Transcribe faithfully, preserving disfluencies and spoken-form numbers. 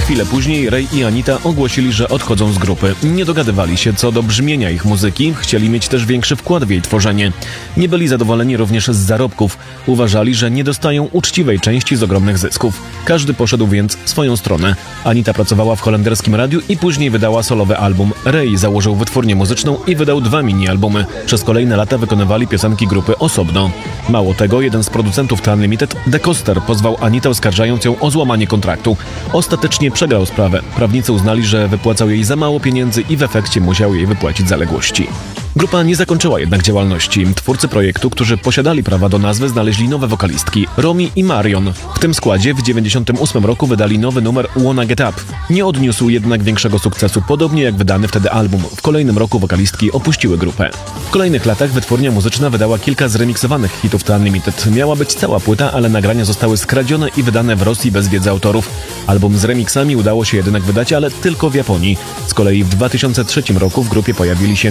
Chwilę później Ray i Anita ogłosili, że odchodzą z grupy. Nie dogadywali się co do brzmienia ich muzyki, chcieli mieć też większy wkład w jej tworzenie. Nie byli zadowoleni również z zarobków. Uważali, że nie dostają uczciwej części z ogromnych zysków. Każdy poszedł więc w swoją stronę. Anita pracowała w holenderskim radiu i później wydała solowy album. Ray założył wytwórnię muzyczną i wydał dwa mini-albumy. Przez kolejne lata wykonywali piosenki grupy osobno. Mało tego, jeden z producentów The Unlimited, The Coster, pozwał Anitę, oskarżając ją o złamanie kontraktu. Ostatecznie przegrał sprawę. Prawnicy uznali, że wypłacał jej za mało pieniędzy i w efekcie musiał jej wypłacić zaległości. Grupa nie zakończyła jednak działalności. Twórcy projektu, którzy posiadali prawa do nazwy, znaleźli nowe wokalistki, Romy i Marion. W tym składzie w dziewięćdziesiątym ósmym roku wydali nowy numer Wanna Get Up. Nie odniósł jednak większego sukcesu, podobnie jak wydany wtedy album. W kolejnym roku wokalistki opuściły grupę. W kolejnych latach wytwórnia muzyczna wydała kilka zremiksowanych hitów The Unlimited. Miała być cała płyta, ale nagrania zostały skradzione i wydane w Rosji bez wiedzy autorów. Album z remixami udało się jednak wydać, ale tylko w Japonii. Z kolei w dwa tysiące trzecim roku w grupie pojawili się